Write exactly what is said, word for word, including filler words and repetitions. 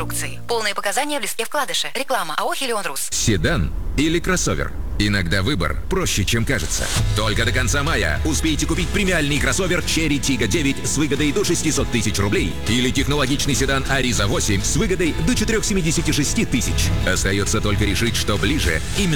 инструкции. Полные показания в листке вкладыша. Реклама АО «Хелион Рус». Седан или кроссовер? Иногда выбор проще, чем кажется. Только до конца мая успейте купить премиальный кроссовер Cherry Tiggo девять с выгодой до шестисот тысяч рублей или технологичный седан Ariza восемь с выгодой до четырехсот семидесяти шести тысяч. Остается только решить, что ближе. Именно